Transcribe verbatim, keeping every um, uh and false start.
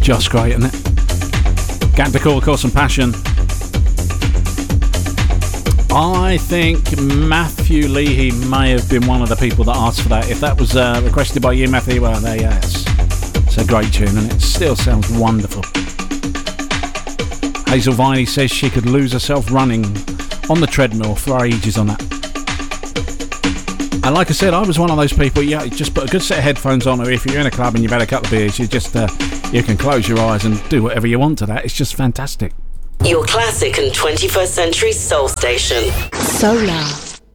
Just great, isn't it? Gatdakor, of course, and Passion. I think Matthew Leahy may have been one of the people that asked for that. If that was uh, requested by you, Matthew, well, there, yes. It's a great tune, and it still sounds wonderful. Hazel Viney says she could lose herself running on the treadmill for ages on that. And like I said, I was one of those people, yeah, you just put a good set of headphones on, or if you're in a club and you've had a couple of beers, you just uh, you can close your eyes and do whatever you want to that. It's just fantastic. Your classic and twenty-first century soul station. Solar.